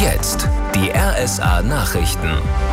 Jetzt die RSA Nachrichten.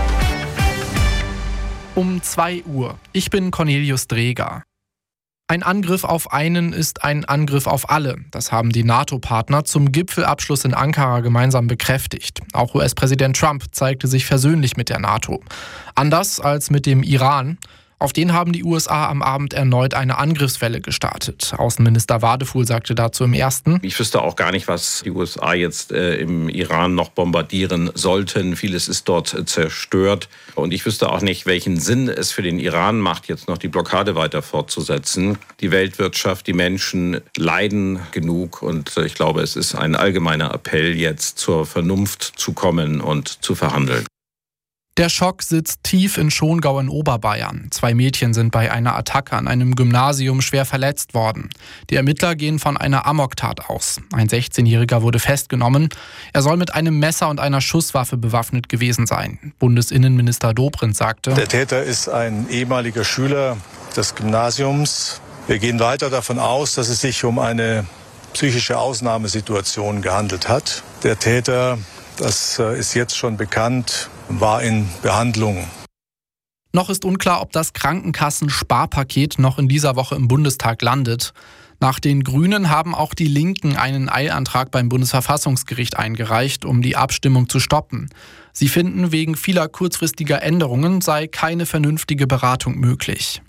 Um 2 Uhr. Ich bin Cornelius Dreger. Ein Angriff auf einen ist ein Angriff auf alle. Das haben die NATO-Partner zum Gipfelabschluss in Ankara gemeinsam bekräftigt. Auch US-Präsident Trump zeigte sich versöhnlich mit der NATO. Anders als mit dem Iran. Auf den haben die USA am Abend erneut eine Angriffswelle gestartet. Außenminister Wadefuhl sagte dazu im Ersten: Ich wüsste auch gar nicht, was die USA jetzt im Iran noch bombardieren sollten. Vieles ist dort zerstört. Und ich wüsste auch nicht, welchen Sinn es für den Iran macht, jetzt noch die Blockade weiter fortzusetzen. Die Weltwirtschaft, die Menschen leiden genug. Und ich glaube, es ist ein allgemeiner Appell, jetzt zur Vernunft zu kommen und zu verhandeln. Der Schock sitzt tief in Schongau in Oberbayern. 2 Mädchen sind bei einer Attacke an einem Gymnasium schwer verletzt worden. Die Ermittler gehen von einer Amoktat aus. Ein 16-Jähriger wurde festgenommen. Er soll mit einem Messer und einer Schusswaffe bewaffnet gewesen sein. Bundesinnenminister Dobrindt sagte: Der Täter ist ein ehemaliger Schüler des Gymnasiums. Wir gehen weiter davon aus, dass es sich um eine psychische Ausnahmesituation gehandelt hat. Der Täter, das ist jetzt schon bekannt, war in Behandlung. Noch ist unklar, ob das Krankenkassen-Sparpaket noch in dieser Woche im Bundestag landet. Nach den Grünen haben auch die Linken einen Eilantrag beim Bundesverfassungsgericht eingereicht, um die Abstimmung zu stoppen. Sie finden, wegen vieler kurzfristiger Änderungen sei keine vernünftige Beratung möglich.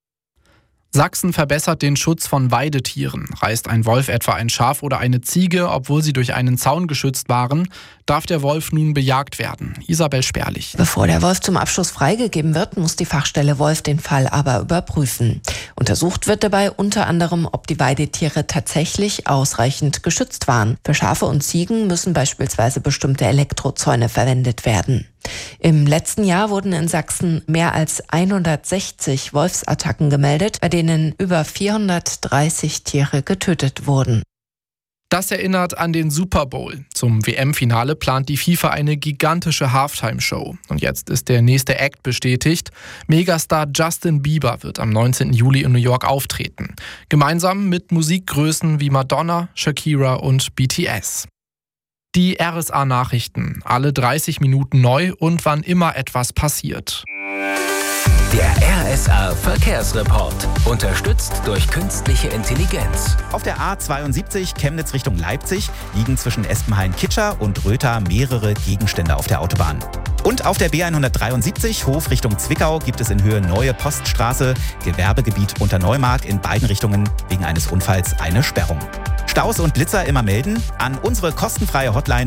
Sachsen verbessert den Schutz von Weidetieren. Reißt ein Wolf etwa ein Schaf oder eine Ziege, obwohl sie durch einen Zaun geschützt waren, darf der Wolf nun bejagt werden. Isabel Sperlich. Bevor der Wolf zum Abschuss freigegeben wird, muss die Fachstelle Wolf den Fall aber überprüfen. Untersucht wird dabei unter anderem, ob die Weidetiere tatsächlich ausreichend geschützt waren. Für Schafe und Ziegen müssen beispielsweise bestimmte Elektrozäune verwendet werden. Im letzten Jahr wurden in Sachsen mehr als 160 Wolfsattacken gemeldet, bei denen über 430 Tiere getötet wurden. Das erinnert an den Super Bowl. Zum WM-Finale plant die FIFA eine gigantische Halftime-Show. Und jetzt ist der nächste Act bestätigt. Megastar Justin Bieber wird am 19. Juli in New York auftreten. Gemeinsam mit Musikgrößen wie Madonna, Shakira und BTS. Die RSA-Nachrichten. Alle 30 Minuten neu und wann immer etwas passiert. Der RSA Verkehrsreport. Unterstützt durch künstliche Intelligenz. Auf der A72 Chemnitz Richtung Leipzig liegen zwischen Espenhain-Kitscher und Rötha mehrere Gegenstände auf der Autobahn. Und auf der B173 Hof Richtung Zwickau gibt es in Höhe Neue Poststraße, Gewerbegebiet unter Neumarkt in beiden Richtungen wegen eines Unfalls eine Sperrung. Staus und Blitzer immer melden an unsere kostenfreie Hotline